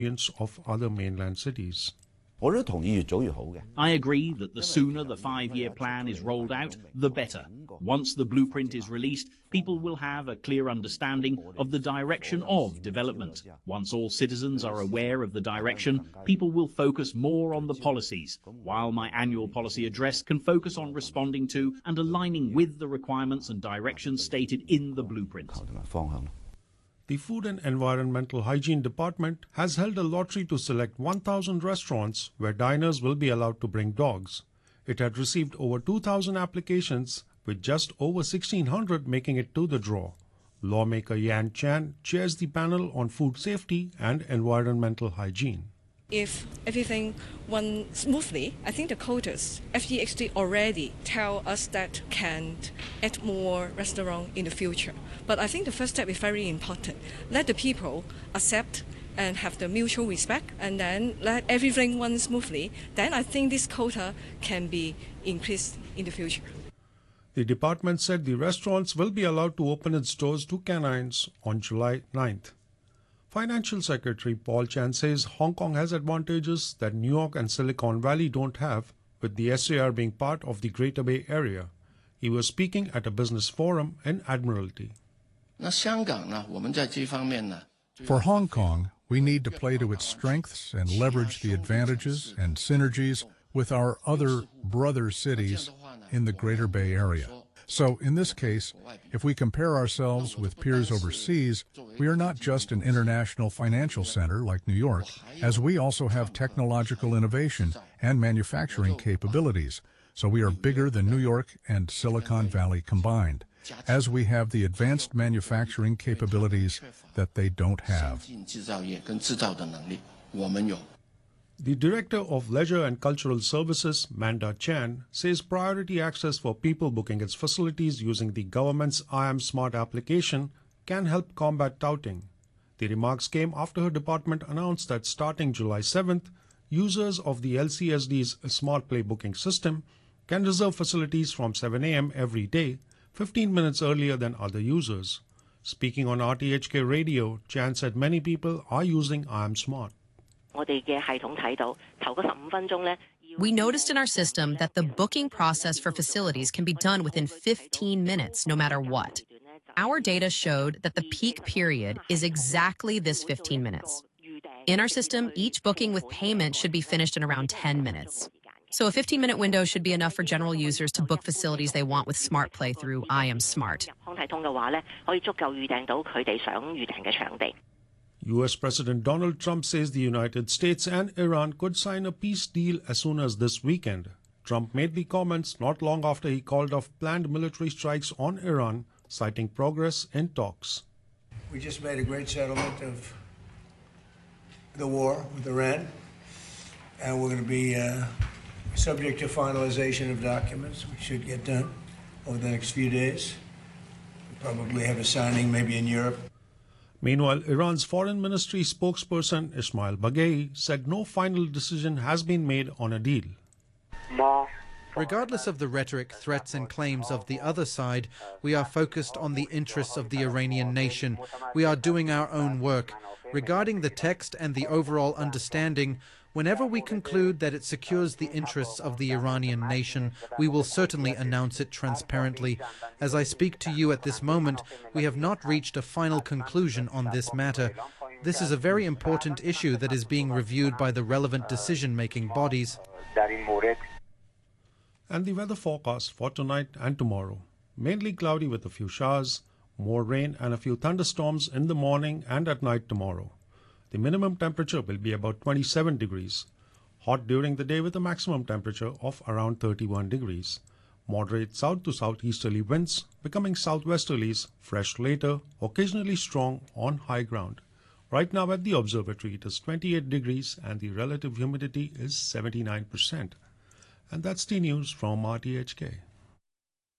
of other mainland cities. I agree that the sooner the 5-year plan is rolled out, the better. Once the blueprint is released, people will have a clear understanding of the direction of development. Once all citizens are aware of the direction, people will focus more on the policies, while my annual policy address can focus on responding to and aligning with the requirements and directions stated in the blueprint. The Food and Environmental Hygiene Department has held a lottery to select 1,000 restaurants where diners will be allowed to bring dogs. It had received over 2,000 applications, with just over 1,600 making it to the draw. Lawmaker Yan Chan chairs the panel on food safety and environmental hygiene. If everything went smoothly, I think the quotas, FEHD already tell us that can add more restaurants in the future. But I think the first step is very important. Let the people accept and have the mutual respect, and then let everything run smoothly. Then I think this quota can be increased in the future. The department said the restaurants will be allowed to open its doors to canines on July 9th. Financial Secretary Paul Chan says Hong Kong has advantages that New York and Silicon Valley don't have, with the SAR being part of the Greater Bay Area. He was speaking at a business forum in Admiralty. For Hong Kong, we need to play to its strengths and leverage the advantages and synergies with our other brother cities in the Greater Bay Area. So in this case, if we compare ourselves with peers overseas, we are not just an international financial center like New York, as we also have technological innovation and manufacturing capabilities. So we are bigger than New York and Silicon Valley combined, as we have the advanced manufacturing capabilities that they don't have. The Director of Leisure and Cultural Services, Manda Chan, says priority access for people booking its facilities using the government's I Am Smart application can help combat touting. The remarks came after her department announced that starting July 7th, users of the LCSD's Smart Play booking system can reserve facilities from 7 a.m. every day, 15 minutes earlier than other users. Speaking on RTHK Radio, Chan said many people are using I Am Smart. We noticed in our system that the booking process for facilities can be done within 15 minutes, no matter what. Our data showed that the peak period is exactly this 15 minutes. In our system, each booking with payment should be finished in around 10 minutes. So a 15-minute window should be enough for general users to book facilities they want with Smart Play through I Am Smart. U.S. President Donald Trump says the United States and Iran could sign a peace deal as soon as this weekend. Trump made the comments not long after he called off planned military strikes on Iran, citing progress in talks. We just made a great settlement of the war with Iran, and we're going to be subject to finalization of documents, which should get done over the next few days. We'll probably have a signing maybe in Europe. Meanwhile, Iran's Foreign Ministry spokesperson Ismail Baghei said no final decision has been made on a deal. Regardless of the rhetoric, threats and claims of the other side, we are focused on the interests of the Iranian nation. We are doing our own work. Regarding the text and the overall understanding, whenever we conclude that it secures the interests of the Iranian nation, we will certainly announce it transparently. As I speak to you at this moment, we have not reached a final conclusion on this matter. This is a very important issue that is being reviewed by the relevant decision-making bodies. And the weather forecast for tonight and tomorrow. Mainly cloudy with a few showers, more rain and a few thunderstorms in the morning and at night tomorrow. The minimum temperature will be about 27 degrees. Hot during the day with a maximum temperature of around 31 degrees. Moderate south to southeasterly winds, becoming southwesterlies, fresh later, occasionally strong on high ground. Right now at the observatory it is 28 degrees and the relative humidity is 79%. And that's the news from RTHK.